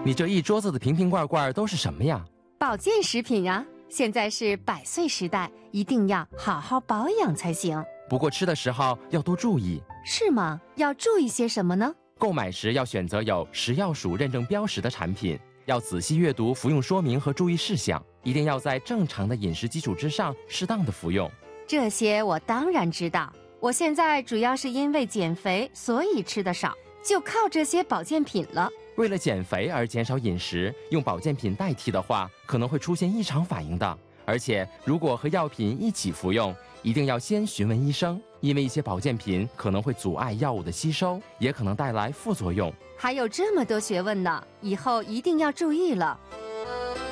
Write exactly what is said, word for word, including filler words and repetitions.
你这一桌子的瓶瓶罐罐都是什么呀？ 保健食品啊，现在是百岁时代，一定要好好保养才行。 不过吃的时候要多注意。 是吗？要注意些什么呢？ 购买时要选择有食药署认证标识的产品，要仔细阅读服用说明和注意事项，一定要在正常的饮食基础之上适当的服用。 这些我当然知道，我现在主要是因为减肥，所以吃得少，就靠这些保健品了。 为了减肥而减少饮食，用保健品代替的话，可能会出现异常反应的。而且，如果和药品一起服用，一定要先询问医生，因为一些保健品可能会阻碍药物的吸收，也可能带来副作用。 还有这么多学问呢，以后一定要注意了。